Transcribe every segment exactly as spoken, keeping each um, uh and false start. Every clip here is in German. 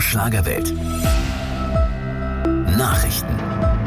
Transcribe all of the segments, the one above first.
Schlagerwelt. Nachrichten.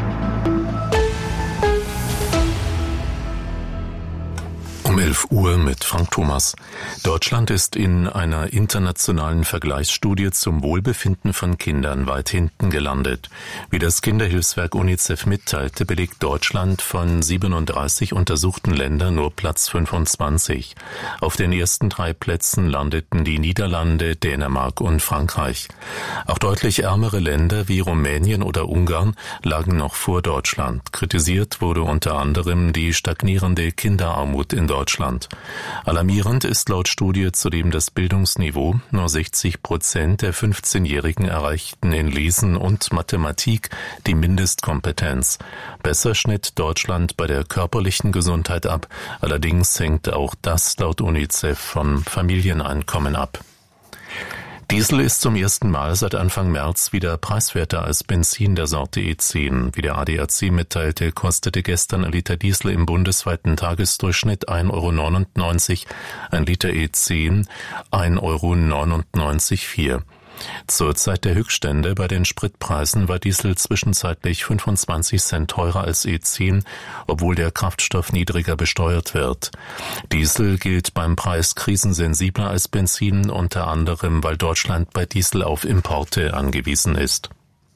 Um elf Uhr mit Frank Thomas. Deutschland ist in einer internationalen Vergleichsstudie zum Wohlbefinden von Kindern weit hinten gelandet. Wie das Kinderhilfswerk UNICEF mitteilte, belegt Deutschland von siebenunddreißig untersuchten Ländern nur Platz fünfundzwanzig. Auf den ersten drei Plätzen landeten die Niederlande, Dänemark und Frankreich. Auch deutlich ärmere Länder wie Rumänien oder Ungarn lagen noch vor Deutschland. Kritisiert wurde unter anderem die stagnierende Kinderarmut in Deutschland. Deutschland. Alarmierend ist laut Studie zudem das Bildungsniveau. Nur sechzig Prozent der fünfzehnjährigen erreichten in Lesen und Mathematik die Mindestkompetenz. Besser schnitt Deutschland bei der körperlichen Gesundheit ab. Allerdings hängt auch das laut UNICEF vom Familieneinkommen ab. Diesel ist zum ersten Mal seit Anfang März wieder preiswerter als Benzin der Sorte E zehn. Wie der A D A C mitteilte, kostete gestern ein Liter Diesel im bundesweiten Tagesdurchschnitt ein Euro neunundneunzig, ein Liter E zehn ein Euro neunundneunzig Komma vier. Zur Zeit der Höchststände bei den Spritpreisen war Diesel zwischenzeitlich fünfundzwanzig Cent teurer als E zehn, obwohl der Kraftstoff niedriger besteuert wird. Diesel gilt beim Preis krisensensibler als Benzin, unter anderem, weil Deutschland bei Diesel auf Importe angewiesen ist.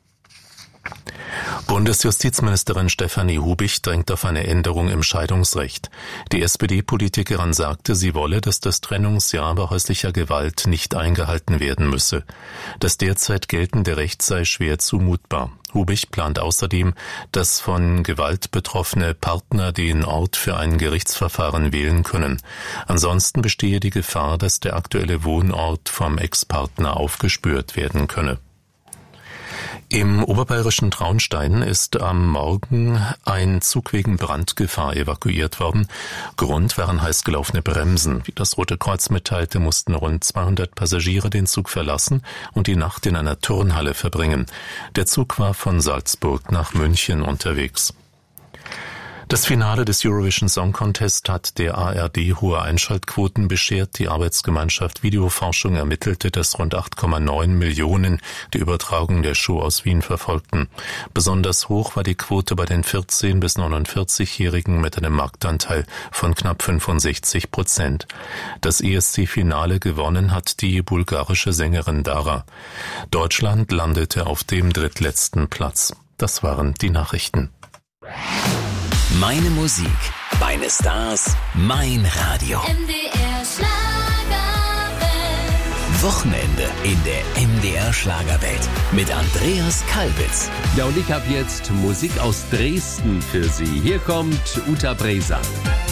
Bundesjustizministerin Stefanie Hubich drängt auf eine Änderung im Scheidungsrecht. Die S P D-Politikerin sagte, sie wolle, dass das Trennungsjahr bei häuslicher Gewalt nicht eingehalten werden müsse. Das derzeit geltende Recht sei schwer zumutbar. Hubich plant außerdem, dass von Gewalt betroffene Partner den Ort für ein Gerichtsverfahren wählen können. Ansonsten bestehe die Gefahr, dass der aktuelle Wohnort vom Ex-Partner aufgespürt werden könne. Im oberbayerischen Traunstein ist am Morgen ein Zug wegen Brandgefahr evakuiert worden. Grund waren heiß gelaufene Bremsen. Wie das Rote Kreuz mitteilte, mussten rund zweihundert Passagiere den Zug verlassen und die Nacht in einer Turnhalle verbringen. Der Zug war von Salzburg nach München unterwegs. Das Finale des Eurovision Song Contest hat der A R D hohe Einschaltquoten beschert. Die Arbeitsgemeinschaft Videoforschung ermittelte, dass rund acht Komma neun Millionen die Übertragung der Show aus Wien verfolgten. Besonders hoch war die Quote bei den vierzehn- bis neunundvierzig-Jährigen mit einem Marktanteil von knapp fünfundsechzig Prozent. Das E S C-Finale gewonnen hat die bulgarische Sängerin Dara. Deutschland landete auf dem drittletzten Platz. Das waren die Nachrichten. Meine Musik, meine Stars, mein Radio. M D R Schlagerwelt. Wochenende in der M D R Schlagerwelt mit Andreas Kalbitz. Ja, und ich habe jetzt Musik aus Dresden für Sie. Hier kommt Uta Bresa.